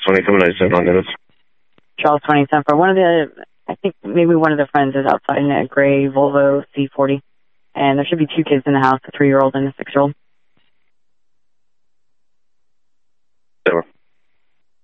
2797 on notice. Charles 27 for one of the, I think maybe one of their friends is outside in a gray Volvo C40. And there should be 2 kids in the house, a 3-year-old and a 6-year-old.